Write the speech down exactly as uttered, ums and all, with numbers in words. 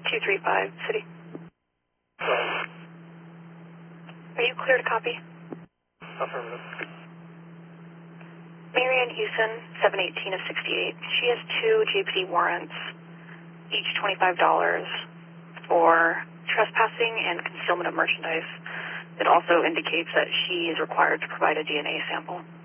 two three five, City. Right. Are you clear to copy? Affirmative. Marianne Houston, seven eighteen of sixty-eight. She has two G P D warrants, each twenty-five dollars for trespassing and concealment of merchandise. It also indicates that she is required to provide a D N A sample.